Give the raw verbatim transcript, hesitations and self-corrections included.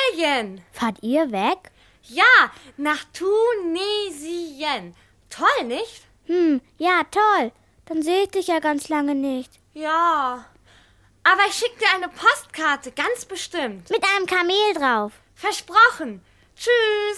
Ferien. Fahrt ihr weg? Ja, nach Tunesien. Toll, nicht? Hm, ja, toll. Dann sehe ich dich ja ganz lange nicht. Ja, aber ich schicke dir eine Postkarte, ganz bestimmt. Mit einem Kamel drauf. Versprochen. Tschüss.